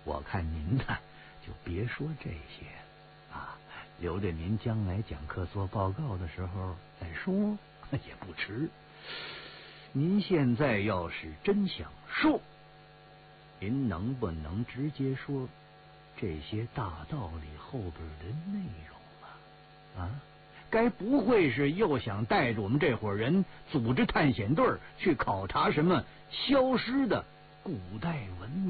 我看您呢，就别说这些啊，留着您将来讲课做报告的时候再说也不迟。您现在要是真想说，您能不能直接说这些大道理后边的内容啊？该不会是又想带着我们这伙人组织探险队去考察什么消失的古代文明？